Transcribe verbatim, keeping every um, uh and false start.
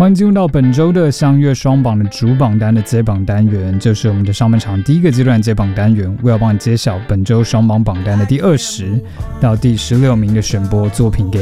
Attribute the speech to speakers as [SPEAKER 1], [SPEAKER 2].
[SPEAKER 1] 欢迎进入到本周的相约双榜的主榜单的接榜单元，这是我们的上半场第一个阶段接榜单元，我要帮你揭晓本周双榜榜单的第二十到第十六名的选播作品给